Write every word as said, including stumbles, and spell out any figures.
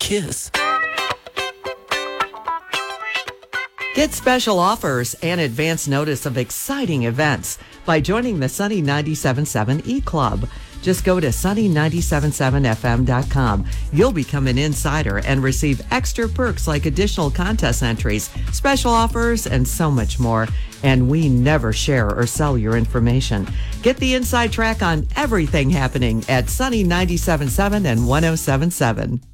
kiss. Get special offers and advance notice of exciting events by joining the Sunny ninety-seven point seven E-Club. Just go to sunny nine seven seven f m dot com. You'll become an insider and receive extra perks like additional contest entries, special offers, and so much more. And we never share or sell your information. Get the inside track on everything happening at Sunny ninety-seven point seven and one oh seven point seven.